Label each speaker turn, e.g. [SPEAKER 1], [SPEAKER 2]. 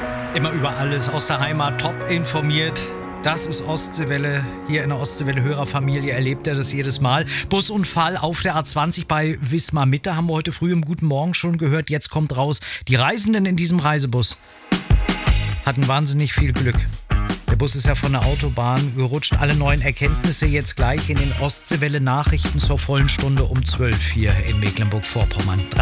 [SPEAKER 1] Immer über alles aus der Heimat, top informiert. Das ist Ostseewelle. Hier in der Ostseewelle-Hörerfamilie erlebt er das jedes Mal. Busunfall auf der A20 bei Wismar-Mitte haben wir heute früh im Guten Morgen schon gehört. Jetzt kommt raus, die Reisenden in diesem Reisebus hatten wahnsinnig viel Glück. Der Bus ist ja von der Autobahn gerutscht. Alle neuen Erkenntnisse jetzt gleich in den Ostseewelle-Nachrichten zur vollen Stunde um 12 hier in Mecklenburg-Vorpommern.